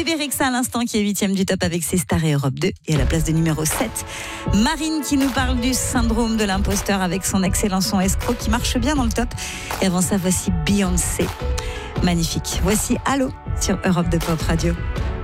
Bébé Rexha à l'instant qui est 8e du top avec ses stars et Europe 2. Et à la place de numéro 7, Marine qui nous parle du syndrome de l'imposteur avec son excellent son escroc qui marche bien dans le top. Et avant ça, voici Beyoncé. Magnifique. Voici Allô sur Europe 2 Pop Radio.